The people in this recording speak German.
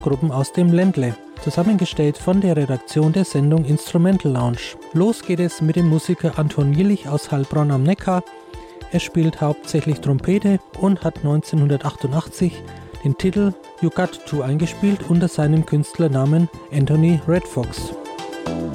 Gruppen aus dem Ländle, zusammengestellt von der Redaktion der Sendung Instrumental Lounge. Los geht es mit dem Musiker Anton Jillich aus Heilbronn am Neckar. Er spielt hauptsächlich Trompete und hat 1988 den Titel You Got To eingespielt unter seinem Künstlernamen Anthony Red Fox.